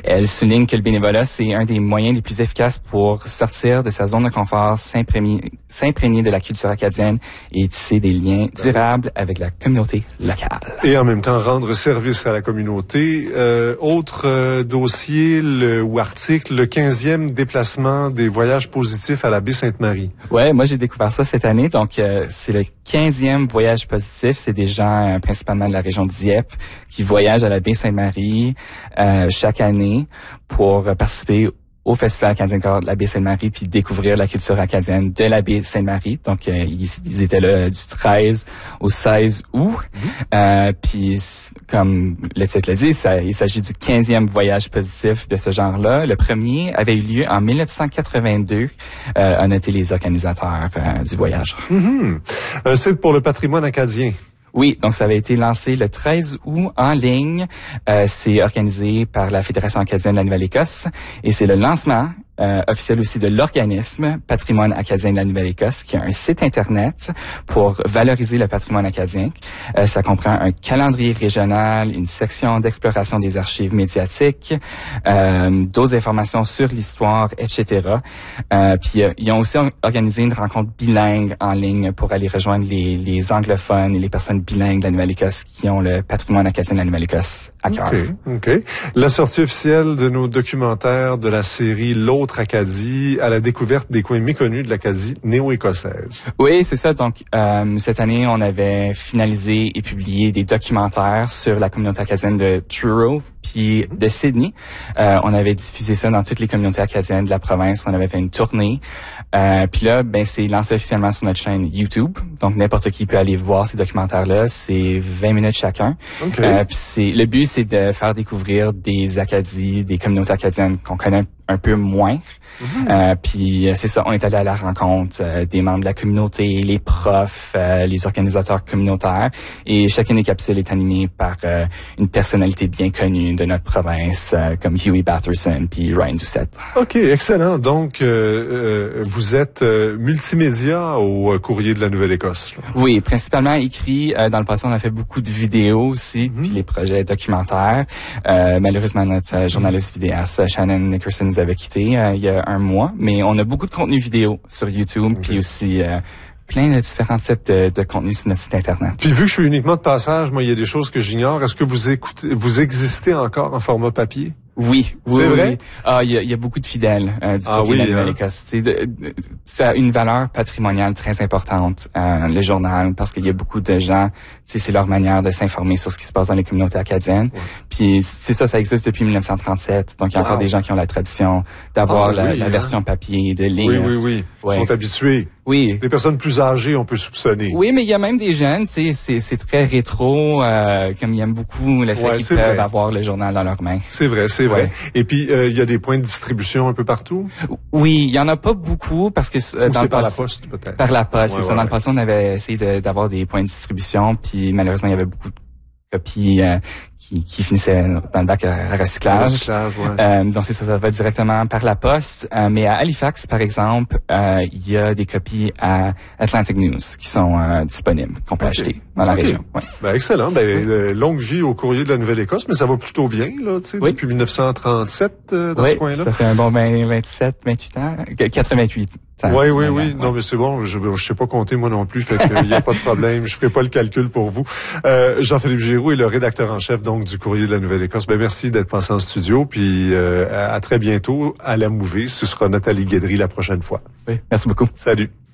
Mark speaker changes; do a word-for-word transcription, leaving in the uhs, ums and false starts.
Speaker 1: Elle souligne que le bénévolat, c'est un des moyens les plus efficaces pour sortir de sa zone de confort, s'imprégner, s'imprégner de la culture acadienne et tisser des liens durables avec la communauté locale.
Speaker 2: Et en même temps, rendre service à la communauté. Euh, autre euh, dossier le, ou article, le quinzième déplacement des voyages positifs à la baie Sainte-Marie.
Speaker 1: Ouais, moi j'ai découvert ça cette année, donc euh, c'est le quinzième voyage positif. C'est des gens euh, principalement de la région de Dieppe qui voyagent à la baie Sainte-Marie euh, chaque année pour euh, participer au Festival acadien de la baie Sainte-Marie puis découvrir la culture acadienne de la baie Sainte-Marie. Donc, euh, ils, ils étaient là du treize au seize août. Mm-hmm. Euh, puis, comme le titre le dit, ça, il s'agit du quinzième voyage positif de ce genre-là. Le premier avait eu lieu en dix-neuf cent quatre-vingt-deux, euh, a noté les organisateurs euh, du voyage.
Speaker 2: Mm-hmm. Un site pour le patrimoine acadien.
Speaker 1: Oui, donc ça avait été lancé le treize août en ligne. Euh, c'est organisé par la Fédération acadienne de la Nouvelle-Écosse et c'est le lancement euh, officiel aussi de l'organisme Patrimoine acadien de la Nouvelle-Écosse qui a un site Internet pour valoriser le patrimoine acadien. Euh, ça comprend un calendrier régional, une section d'exploration des archives médiatiques, euh, d'autres informations sur l'histoire, et cetera. Euh, puis euh, ils ont aussi organisé une rencontre bilingue en ligne pour aller rejoindre les, les anglophones et les personnes bilingues de la Nouvelle-Écosse qui ont le patrimoine acadien de la Nouvelle-Écosse à cœur.
Speaker 2: OK, OK. La sortie officielle de nos documentaires de la série L'autre Acadie à la découverte des coins méconnus de l'Acadie néo-écossaise.
Speaker 1: Oui, c'est ça. Donc, euh, cette année, on avait finalisé et publié des documentaires sur la communauté acadienne de Truro puis de Sydney. Euh, on avait diffusé ça dans toutes les communautés acadiennes de la province. On avait fait une tournée. Euh, puis là, ben c'est lancé officiellement sur notre chaîne YouTube. Donc, n'importe qui peut aller voir ces documentaires-là. C'est vingt minutes chacun.
Speaker 2: Okay.
Speaker 1: Euh, puis c'est le but, c'est de faire découvrir des Acadies, des communautés acadiennes qu'on connaît un peu moins. Mm-hmm. Euh, puis c'est ça, on est allé à la rencontre euh, des membres de la communauté, les profs, euh, les organisateurs communautaires. Et chacune des capsules est animée par euh, une personnalité bien connue de notre province, euh, comme Huey Batherson puis Ryan Doucette.
Speaker 2: OK, excellent. Donc, euh, euh, vous êtes euh, multimédia au euh, Courrier de la Nouvelle-Écosse. Là.
Speaker 1: Oui, principalement écrit. Euh, dans le passé, on a fait beaucoup de vidéos aussi, mm-hmm. puis les projets documentaires. Euh, malheureusement, notre euh, journaliste vidéaste, Shannon Nickerson, nous avait quitté euh, il y a un mois, mais on a beaucoup de contenu vidéo sur YouTube, okay. puis aussi euh, plein de différents types de, de contenus sur notre site Internet.
Speaker 2: Puis vu que je suis uniquement de passage, moi, il y a des choses que j'ignore. Est-ce que vous écoutez, vous existez encore en format papier?
Speaker 1: Oui, oui,
Speaker 2: c'est vrai.
Speaker 1: Oui. Ah, il y a, il y a beaucoup de fidèles euh, du
Speaker 2: ah,
Speaker 1: Courrier
Speaker 2: oui,
Speaker 1: de la Nouvelle-Écosse. Hein? De, de, ça a une valeur patrimoniale très importante, euh, le journal, parce qu'il y a beaucoup de gens, c'est leur manière de s'informer sur ce qui se passe dans les communautés acadiennes. Ouais. Puis c'est ça, ça existe depuis dix-neuf cent trente-sept. Donc il y a wow. encore des gens qui ont la tradition d'avoir ah, la, oui, la hein? version papier, de lire.
Speaker 2: Oui, oui, oui. Ouais. Ils sont habitués.
Speaker 1: Oui.
Speaker 2: Des personnes plus âgées, on peut soupçonner.
Speaker 1: Oui, mais il y a même des jeunes, tu sais, c'est, c'est très rétro, euh, comme ils aiment beaucoup le fait ouais, qu'ils peuvent vrai. avoir le journal dans leurs mains.
Speaker 2: C'est vrai, c'est ouais. vrai. Et puis, euh, il y a des points de distribution un peu partout?
Speaker 1: Oui, il y en a pas beaucoup parce que
Speaker 2: euh, dans
Speaker 1: c'est
Speaker 2: le par
Speaker 1: passé,
Speaker 2: la poste, peut-être.
Speaker 1: Par la poste,
Speaker 2: ouais,
Speaker 1: c'est
Speaker 2: ouais,
Speaker 1: ça.
Speaker 2: Ouais.
Speaker 1: Dans le passé, on avait essayé de, d'avoir des points de distribution, puis malheureusement, il y avait beaucoup de copies euh, qui, qui finissaient dans le bac à, à recyclage.
Speaker 2: recyclage ouais.
Speaker 1: euh, donc c'est ça, ça va directement par la poste. Euh, mais à Halifax, par exemple, euh, il y a des copies à Atlantic News qui sont euh, disponibles, qu'on peut okay. acheter dans la
Speaker 2: okay.
Speaker 1: région. Ouais.
Speaker 2: Ben excellent. Ben euh, longue vie au Courrier de la Nouvelle-Écosse, mais ça va plutôt bien là, tu sais,
Speaker 1: oui.
Speaker 2: depuis dix-neuf cent trente-sept euh, dans
Speaker 1: oui,
Speaker 2: ce coin-là.
Speaker 1: Ça fait un bon vingt, vingt-sept, vingt-huit ans, quatre-vingt-huit.
Speaker 2: Oui, oui, oui. Non, mais c'est bon. Je je sais pas compter moi non plus, fait qu'il y a pas de problème. Je ferai pas le calcul pour vous. Euh, Jean-Philippe Giroux est le rédacteur en chef donc du Courrier de la Nouvelle-Écosse. Ben merci d'être passé en studio. Puis euh, à, à très bientôt à la Mouvée. Ce sera Nathalie Guédry la prochaine fois.
Speaker 1: Oui, merci beaucoup.
Speaker 2: Salut.